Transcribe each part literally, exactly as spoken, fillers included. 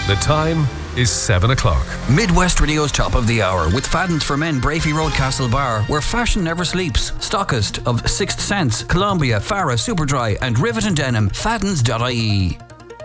The time is seven o'clock. Midwest Radio's Top of the Hour with Faddens for Men, Brafey Road, Castlebar, where fashion never sleeps. Stockist of Sixth Sense, Columbia, Farah, Superdry and Rivet and Denim. Faddens dot I E.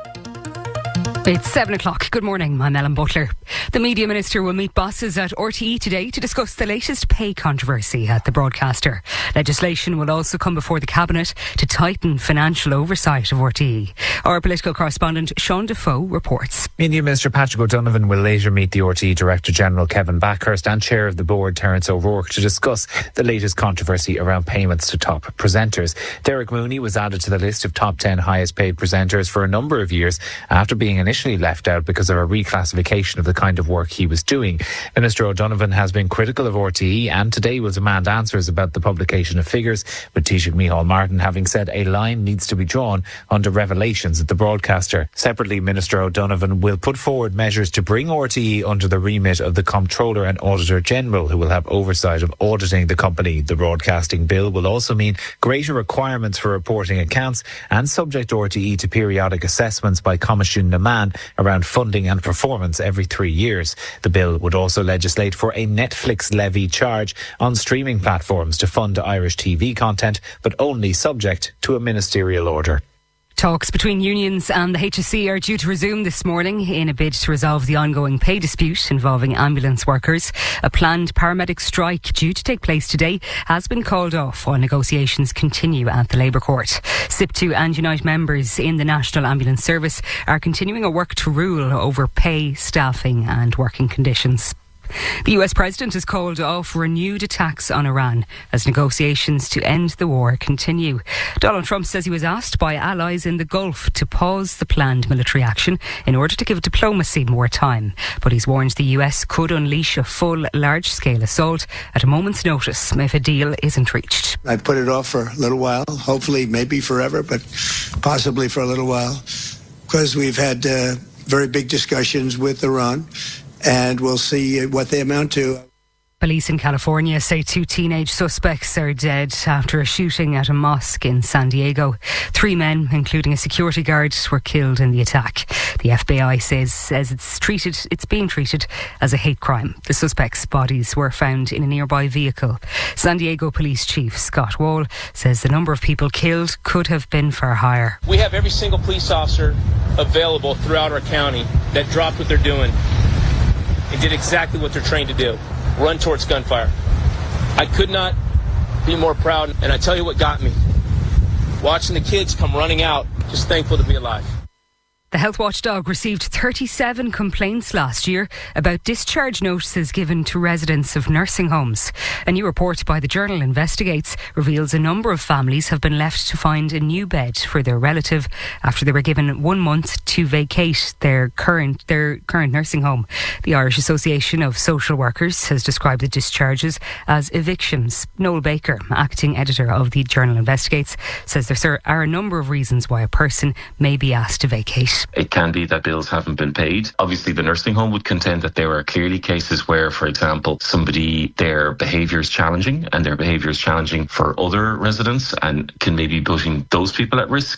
It's seven o'clock. Good morning, I'm Ellen Butler. The Media Minister will meet bosses at R T E today to discuss the latest pay controversy at the broadcaster. Legislation will also come before the Cabinet to tighten financial oversight of R T E. Our political correspondent Sean Defoe reports. Media Minister Patrick O'Donovan will later meet the R T E Director General Kevin Backhurst and Chair of the Board Terence O'Rourke to discuss the latest controversy around payments to top presenters. Derek Mooney was added to the list of top ten highest paid presenters for a number of years after being initially left out because of a reclassification of the kind of work he was doing. Minister O'Donovan has been critical of R T E and today will demand answers about the publication of figures, with Taoiseach Micheál Martin having said a line needs to be drawn under revelations at the broadcaster. Separately, Minister O'Donovan will put forward measures to bring R T E under the remit of the Comptroller and Auditor General, who will have oversight of auditing the company. The broadcasting bill will also mean greater requirements for reporting accounts and subject R T E to periodic assessments by Comisiún na Meán around funding and performance every three years. The bill would also legislate for a Netflix levy charge on streaming platforms to fund Irish T V content, but only subject to a ministerial order. Talks between unions and the H S C are due to resume this morning in a bid to resolve the ongoing pay dispute involving ambulance workers. A planned paramedic strike due to take place today has been called off while negotiations continue at the Labour Court. S I P two and Unite members in the National Ambulance Service are continuing a work to rule over pay, staffing and working conditions. The U S President has called off renewed attacks on Iran as negotiations to end the war continue. Donald Trump says he was asked by allies in the Gulf to pause the planned military action in order to give diplomacy more time. But he's warned the U S could unleash a full, large-scale assault at a moment's notice if a deal isn't reached. I've put it off for a little while, hopefully maybe forever, but possibly for a little while, because we've had uh, very big discussions with Iran. And we'll see what they amount to. Police in California say two teenage suspects are dead after a shooting at a mosque in San Diego. Three men, including a security guard, were killed in the attack. The F B I says, says it's treated, it's being treated as a hate crime. The suspects' bodies were found in a nearby vehicle. San Diego Police Chief Scott Wall says the number of people killed could have been far higher. We have every single police officer available throughout our county that dropped what they're doing and did exactly what they're trained to do. Run towards gunfire. I could not be more proud, and I tell you what got me. Watching the kids come running out, just thankful to be alive. The health watchdog received thirty-seven complaints last year about discharge notices given to residents of nursing homes. A new report by the journal Investigates reveals a number of families have been left to find a new bed for their relative after they were given one month to vacate their current their current nursing home. The Irish Association of Social Workers has described the discharges as evictions. Noel Baker, acting editor of the journal Investigates, says there are a number of reasons why a person may be asked to vacate. It can be that bills haven't been paid. Obviously, the nursing home would contend that there are clearly cases where, for example, somebody, their behaviour is challenging and their behaviour is challenging for other residents and can maybe be putting those people at risk.